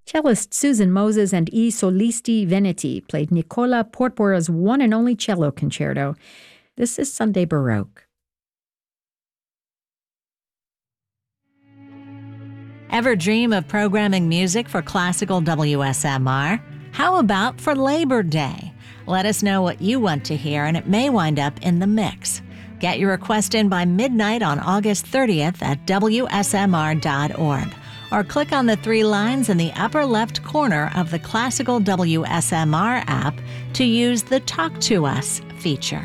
Cellist Susan Moses and I Solisti Veneti played Nicola Porpora's one and only cello concerto. This is Sunday Baroque. Ever dream of programming music for classical WSMR? How about for Labor Day? Let us know what you want to hear, and it may wind up in the mix. Get your request in by midnight on August 30th at WSMR.org, or click on the 3 lines in the upper left corner of the Classical WSMR app to use the Talk to Us feature.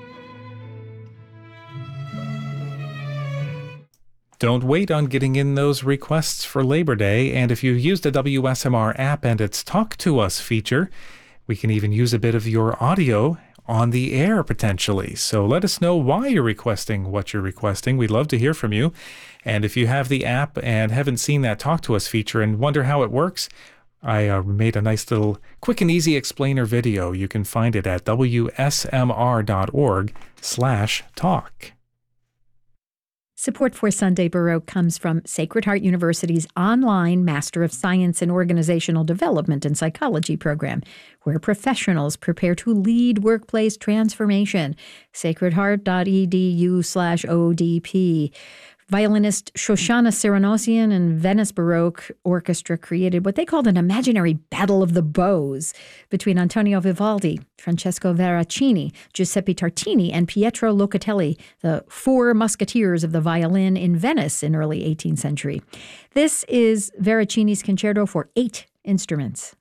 Don't wait on getting in those requests for Labor Day, and if you use the WSMR app and its Talk to Us feature, we can even use a bit of your audio on the air potentially. So let us know why you're requesting what you're requesting. We'd love to hear from you. And if you have the app and haven't seen that Talk to Us feature and wonder how it works, I made a nice little quick and easy explainer video. You can find it at WSMR.org/talk. Support for Sunday Baroque comes from Sacred Heart University's online Master of Science in Organizational Development and Psychology program, where professionals prepare to lead workplace transformation. sacredheart.edu/ODP. Violinist Shoshana Cyranosian and Venice Baroque Orchestra created what they called an imaginary battle of the bows between Antonio Vivaldi, Francesco Veracini, Giuseppe Tartini, and Pietro Locatelli, the 4 musketeers of the violin in Venice in early 18th century. This is Veracini's concerto for 8 instruments.